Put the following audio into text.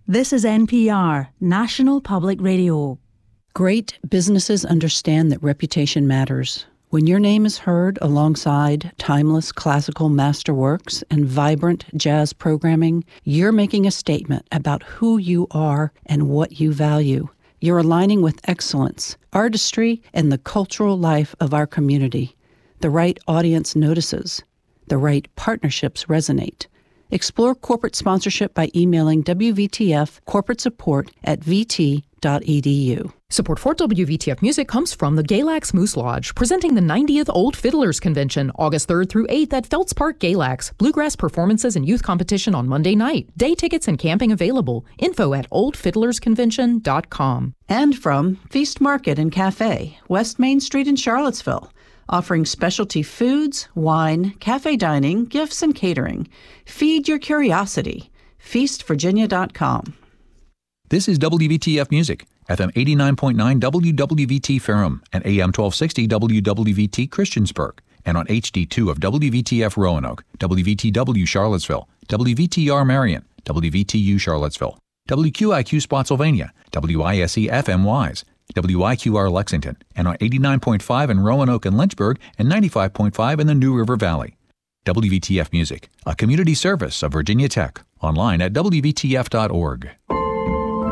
This is NPR, National Public Radio. Great businesses understand that reputation matters. When your name is heard alongside timeless classical masterworks and vibrant jazz programming, you're making a statement about who you are and what you value. You're aligning with excellence, artistry, and the cultural life of our community. The right audience notices. The right partnerships resonate. Explore corporate sponsorship by emailing WVTF corporate support at vt.edu. Support for WVTF Music comes from the Galax Moose Lodge, presenting the 90th Old Fiddlers Convention, August 3rd through 8th at Feltz Park Galax. Bluegrass performances and youth competition on Monday night. Day tickets and camping available. Info at oldfiddlersconvention.com. And from Feast Market and Cafe, West Main Street in Charlottesville, offering specialty foods, wine, cafe dining, gifts, and catering. Feed your curiosity. FeastVirginia.com. This is WVTF Music, FM 89.9 WWVT Ferrum and AM 1260 WWVT Christiansburg, and on HD2 of WVTF Roanoke, WVTW Charlottesville, WVTR Marion, WVTU Charlottesville, WQIQ Spotsylvania, WISE FM Wise, WIQR Lexington, and on 89.5 in Roanoke and Lynchburg and 95.5 in the New River Valley. WVTF Music, a community service of Virginia Tech, online at WVTF.org.